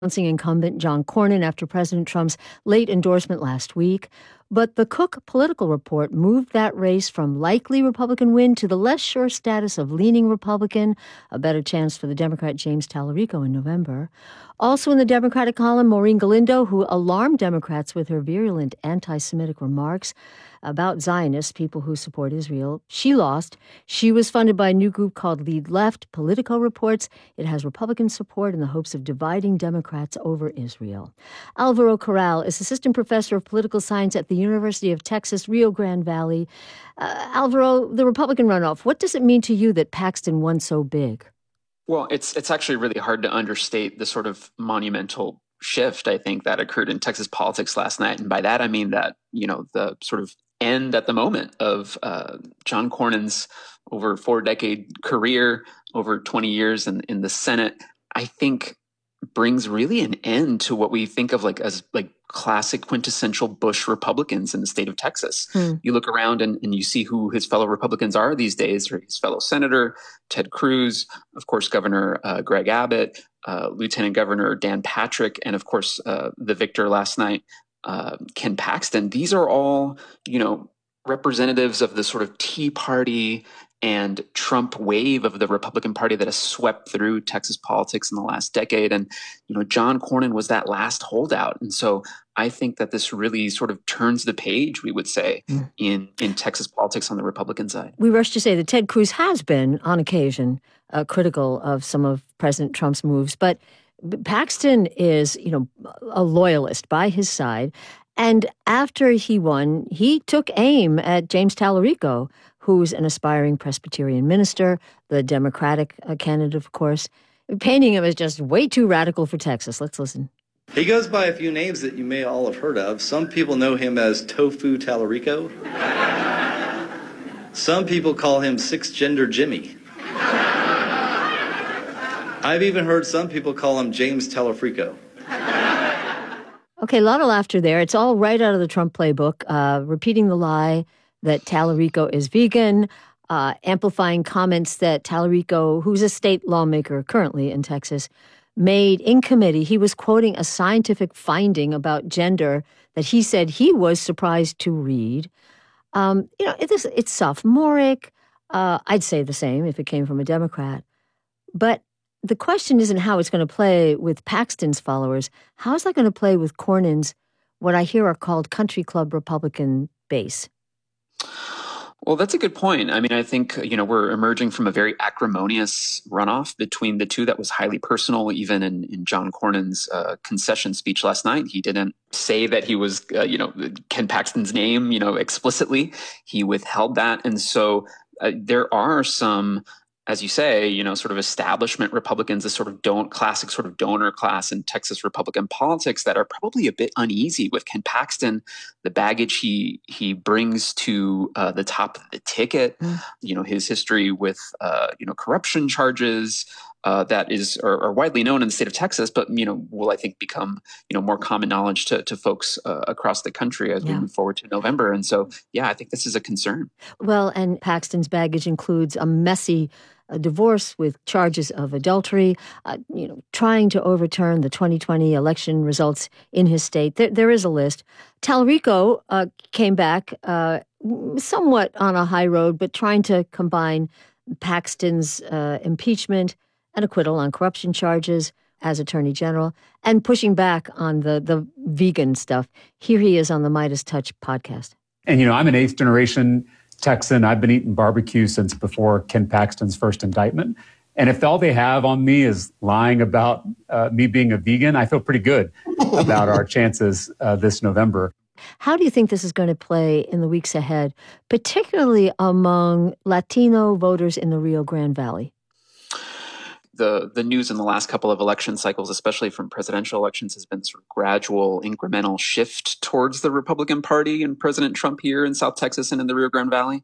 announcing incumbent John Cornyn after President Trump's late endorsement last week. But the Cook Political Report moved that race from likely Republican win to the less sure status of leaning Republican, a better chance for the Democrat James Talarico in November. Also in the Democratic column, Maureen Galindo, who alarmed Democrats with her virulent anti-Semitic remarks about Zionists, people who support Israel. She lost. She was funded by a new group called Lead Left. Politico reports it has Republican support in the hopes of dividing Democrats over Israel. Alvaro Corral is assistant professor of political science at the University of Texas, Rio Grande Valley. Alvaro, the Republican runoff, what does it mean to you that Paxton won so big? Well, it's actually really hard to understate the sort of monumental shift, I think, that occurred in Texas politics last night. And by that, I mean that, the sort of end at the moment of John Cornyn's over 4-decade career, over 20 years in the Senate, I think brings really an end to what we think of as classic quintessential Bush Republicans in the state of Texas. You look around and you see who his fellow Republicans are these days, or his fellow Senator Ted Cruz, of course, Governor Greg Abbott, Lieutenant Governor Dan Patrick, and of course, the victor last night, Ken Paxton. These are all, representatives of the sort of Tea Party and Trump wave of the Republican Party that has swept through Texas politics in the last decade. And, John Cornyn was that last holdout. And so I think that this really sort of turns the page, we would say, in Texas politics on the Republican side. We rush to say that Ted Cruz has been, on occasion, critical of some of President Trump's moves. But Paxton is, a loyalist by his side. And after he won, he took aim at James Talarico, who's an aspiring Presbyterian minister, the Democratic candidate, of course, painting him as just way too radical for Texas. Let's listen. He goes by a few names that you may all have heard of. Some people know him as Tofu Talarico. Some people call him Six-Gender Jimmy. I've even heard some people call him James Talafrico. Okay, a lot of laughter there. It's all right out of the Trump playbook, repeating the lie that Talarico is vegan, amplifying comments that Talarico, who's a state lawmaker currently in Texas, made in committee. He was quoting a scientific finding about gender that he said he was surprised to read. It's sophomoric. I'd say the same if it came from a Democrat. But the question isn't how it's going to play with Paxton's followers. How is that going to play with Cornyn's, what I hear are called country club Republican base? Well, that's a good point. I mean, I think, we're emerging from a very acrimonious runoff between the two that was highly personal. Even in John Cornyn's concession speech last night, he didn't say that he was, Ken Paxton's name, explicitly. He withheld that. And so there are some, as you say, sort of establishment Republicans, this sort of classic sort of donor class in Texas Republican politics that are probably a bit uneasy with Ken Paxton, the baggage he brings to the top of the ticket, his history with, corruption charges that are widely known in the state of Texas, but, will I think become, more common knowledge to folks across the country as we move forward to November. And so, I think this is a concern. Well, and Paxton's baggage includes a messy divorce with charges of adultery, trying to overturn the 2020 election results in his state. There is a list. Talarico came back somewhat on a high road, but trying to combine Paxton's impeachment and acquittal on corruption charges as Attorney General and pushing back on the vegan stuff. Here he is on the Midas Touch podcast. And, I'm an eighth generation Texan. I've been eating barbecue since before Ken Paxton's first indictment. And if all they have on me is lying about me being a vegan, I feel pretty good about our chances this November. How do you think this is going to play in the weeks ahead, particularly among Latino voters in the Rio Grande Valley? The news in the last couple of election cycles, especially from presidential elections, has been sort of gradual, incremental shift towards the Republican Party and President Trump here in South Texas and in the Rio Grande Valley.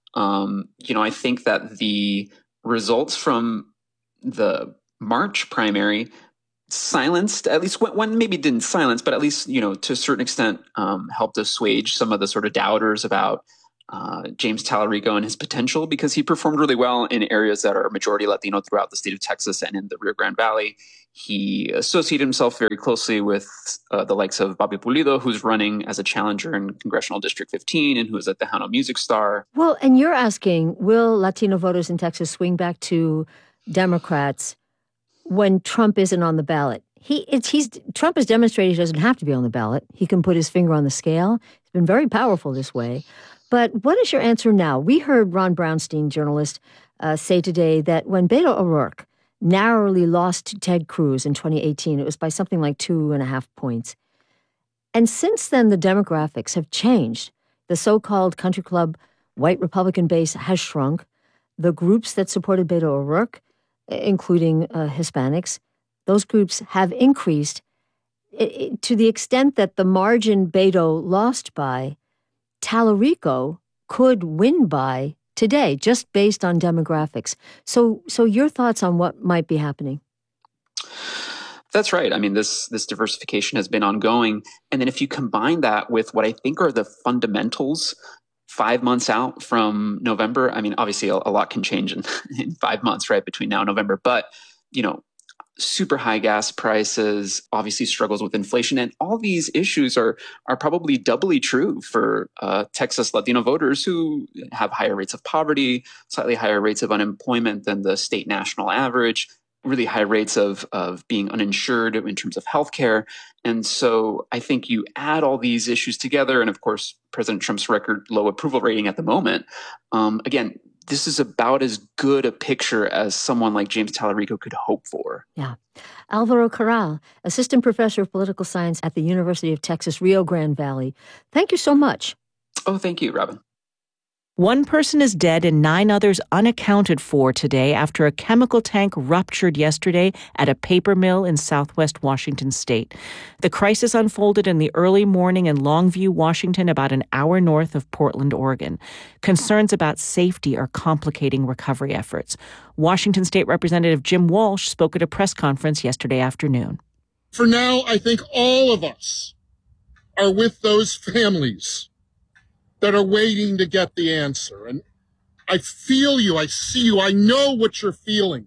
I think that the results from the March primary silenced, at least one maybe didn't silence, but at least, to a certain extent, helped assuage some of the sort of doubters about James Talarico and his potential, because he performed really well in areas that are majority Latino throughout the state of Texas and in the Rio Grande Valley. He associated himself very closely with the likes of Bobby Pulido, who's running as a challenger in Congressional District 15 and who is a Tejano Music Star. Well, and you're asking, will Latino voters in Texas swing back to Democrats when Trump isn't on the ballot? Trump has demonstrated he doesn't have to be on the ballot. He can put his finger on the scale. He's been very powerful this way. But what is your answer now? We heard Ron Brownstein, journalist, say today that when Beto O'Rourke narrowly lost to Ted Cruz in 2018, it was by something like 2.5 points. And since then, the demographics have changed. The so-called country club white Republican base has shrunk. The groups that supported Beto O'Rourke, including Hispanics, those groups have increased to the extent that the margin Beto lost by, Tallarico could win by today, just based on demographics. So your thoughts on what might be happening? That's right. I mean, this diversification has been ongoing. And then if you combine that with what I think are the fundamentals 5 months out from November, I mean, obviously a lot can change in 5 months, right, between now and November. But, super high gas prices, obviously struggles with inflation, and all these issues are probably doubly true for Texas Latino voters who have higher rates of poverty, slightly higher rates of unemployment than the state national average, really high rates of being uninsured in terms of healthcare. And so I think you add all these issues together, and of course, President Trump's record low approval rating at the moment. Again, this is about as good a picture as someone like James Tallarico could hope for. Yeah. Alvaro Corral, assistant professor of political science at the University of Texas, Rio Grande Valley. Thank you so much. Oh, thank you, Robin. One person is dead and 9 others unaccounted for today after a chemical tank ruptured yesterday at a paper mill in southwest Washington state. The crisis unfolded in the early morning in Longview, Washington, about an hour north of Portland, Oregon. Concerns about safety are complicating recovery efforts. Washington State Representative Jim Walsh spoke at a press conference yesterday afternoon. For now, I think all of us are with those families that are waiting to get the answer. And I feel you, I see you, I know what you're feeling.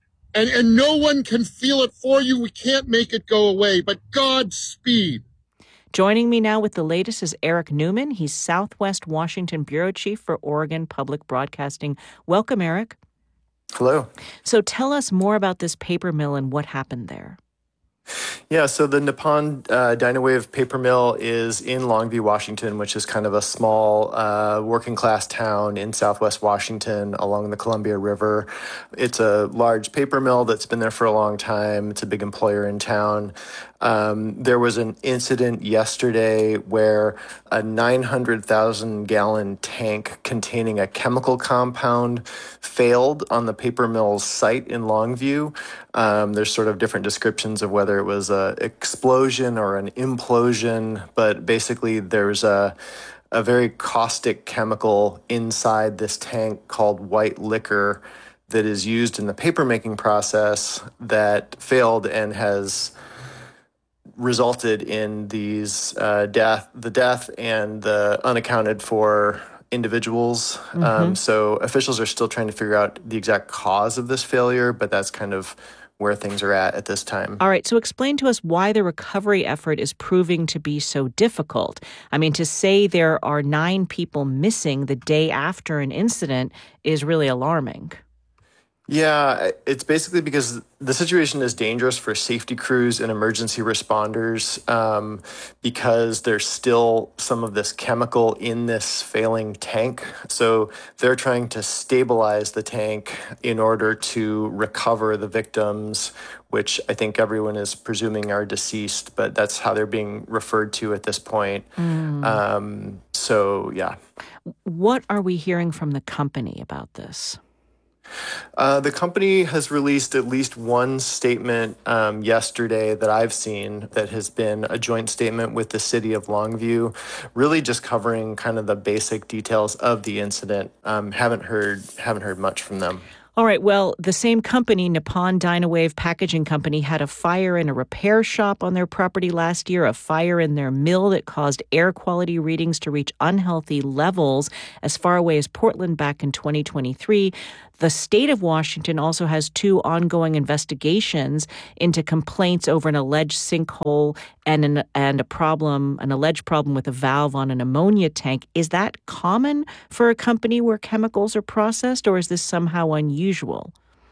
And no one can feel it for you. We can't make it go away, but Godspeed. Joining me now with the latest is Eric Newman. He's Southwest Washington Bureau Chief for Oregon Public Broadcasting. Welcome, Eric. Hello. So tell us more about this paper mill and what happened there. Yeah, so the Nippon Dynawave paper mill is in Longview, Washington, which is kind of a small working-class town in southwest Washington along the Columbia River. It's a large paper mill that's been there for a long time. It's a big employer in town. There was an incident yesterday where a 900,000-gallon tank containing a chemical compound failed on the paper mill's site in Longview. There's sort of different descriptions of whether it was an explosion or an implosion, but basically there's a very caustic chemical inside this tank called white liquor that is used in the paper-making process that failed and has resulted in these the death and the unaccounted for individuals. So officials are still trying to figure out the exact cause of this failure, but that's kind of where things are at this time. All right, so explain to us why the recovery effort is proving to be so difficult. I mean, to say there are 9 people missing the day after an incident is really alarming. Yeah, it's basically because the situation is dangerous for safety crews and emergency responders because there's still some of this chemical in this failing tank. So they're trying to stabilize the tank in order to recover the victims, which I think everyone is presuming are deceased, but that's how they're being referred to at this point. So, yeah. What are we hearing from the company about this? The company has released at least one statement yesterday that I've seen that has been a joint statement with the city of Longview, really just covering kind of the basic details of the incident. Haven't heard much from them. All right, well, the same company, Nippon Dynawave Packaging Company, had a fire in a repair shop on their property last year, a fire in their mill that caused air quality readings to reach unhealthy levels as far away as Portland back in 2023. The state of Washington also has 2 ongoing investigations into complaints over an alleged sinkhole and an alleged problem with a valve on an ammonia tank. Is that common for a company where chemicals are processed, or is this somehow unusual?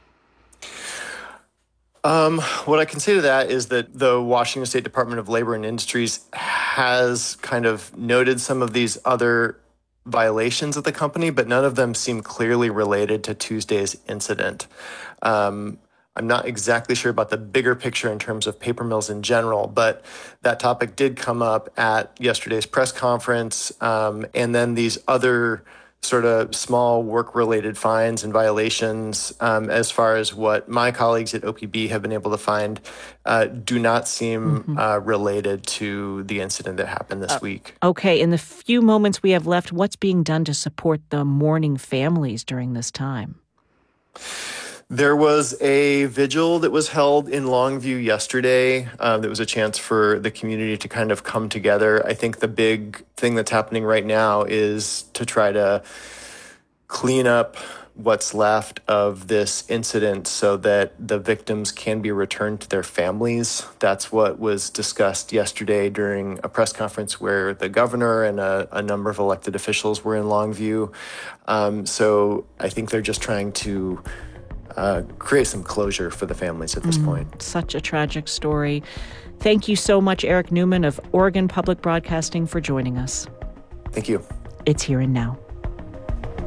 What I can say to that is that the Washington State Department of Labor and Industries has kind of noted some of these other violations of the company, but none of them seem clearly related to Tuesday's incident. I'm not exactly sure about the bigger picture in terms of paper mills in general, but that topic did come up at yesterday's press conference. And then these other sort of small work-related fines and violations, as far as what my colleagues at OPB have been able to find, do not seem related to the incident that happened this week. Okay, in the few moments we have left, what's being done to support the mourning families during this time? There was a vigil that was held in Longview yesterday. That was a chance for the community to kind of come together. I think the big thing that's happening right now is to try to clean up what's left of this incident so that the victims can be returned to their families. That's what was discussed yesterday during a press conference where the governor and a number of elected officials were in Longview. So I think they're just trying to create some closure for the families at this point. Such a tragic story. Thank you so much, Eric Newman of Oregon Public Broadcasting, for joining us. Thank you. It's Here and Now.